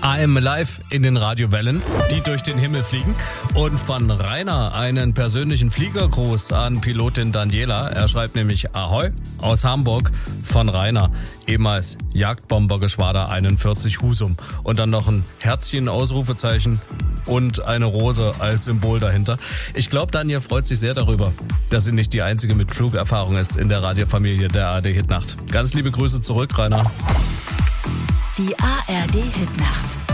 I'm Alive in den Radiowellen, die durch den Himmel fliegen. Und von Rainer einen persönlichen Fliegergruß an Pilotin Daniela. Er schreibt nämlich Ahoi aus Hamburg von Rainer, ehemals Jagdbombergeschwader 41 Husum. Und dann noch ein Herzchen, Ausrufezeichen und eine Rose als Symbol dahinter. Ich glaube, Daniel freut sich sehr darüber, dass sie nicht die einzige mit Flugerfahrung ist in der Radiofamilie der ARD Hitnacht. Ganz liebe Grüße zurück, Rainer. Die ARD Hitnacht.